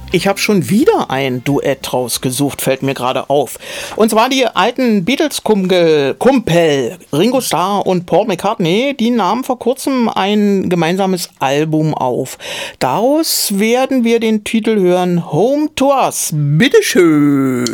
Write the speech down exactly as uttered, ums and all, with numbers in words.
Ich habe schon wieder ein Duett rausgesucht, fällt mir gerade auf. Und zwar die alten Beatles-Kumpel, Kumpel, Ringo Starr und Paul McCartney, die nahmen vor kurzem ein gemeinsames Album auf. Daraus werden wir den Titel hören, Home to Us. Bitteschön.